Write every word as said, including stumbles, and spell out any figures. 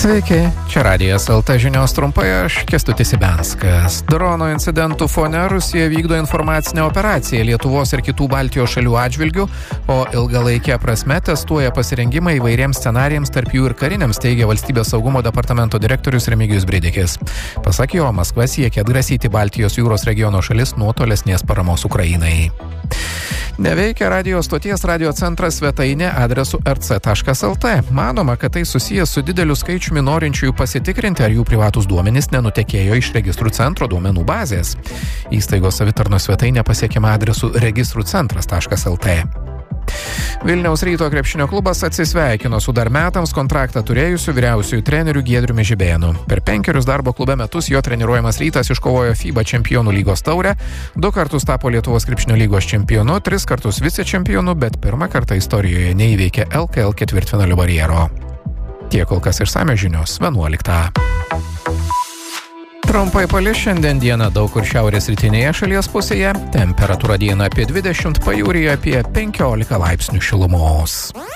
Sveiki, čia Radijas L T žinios trumpai, aš Kęstutis Ibenskas. Drono incidentų fone Rusija vykdo informacinę operaciją Lietuvos ir kitų Baltijos šalių atžvilgių, o ilgalaikė prasme testuoja pasirengimą įvairiems scenarijams, tarp jų ir kariniams, teigia Valstybės saugumo departamento direktorius Remigijus Bridikis. Pasak jo, Maskva siekia atgrasyti Baltijos jūros regiono šalis nuo tolesnės paramos Ukrainai. Neveikia radio stoties radio centras svetainė adresu r c taškas l t. Manoma, kad tai susijęs su dideliu skaičiumi norinčiųjų pasitikrinti, ar jų privatus duomenys nenutekėjo iš registrų centro duomenų bazės. Įstaigos savitarnos svetainė pasiekiama adresu registrų centras taškas l t. Vilniaus Ryto krepšinio klubas atsisveikino su dar metams kontraktą turėjusiu vyriausiųjų treneriu Giedriumi Žibėnu. Per penkerius darbo klube metus jo treniruojamas Rytas iškovojo FIBA čempionų lygos taurę, du kartus tapo Lietuvos krepšinio lygos čempionu, tris kartus vicečempionu, bet pirmą kartą istorijoje neįveikė L K L ketvirtfinalio barjero. Tiek kol kas išsamios žinios vienuoliktą. Trumpai palis šiandien dieną daug kur šiaurės rytinėje šalies pusėje, temperatūra dieną apie dvidešimt, pajūryje apie penkiolika laipsnių šilumos.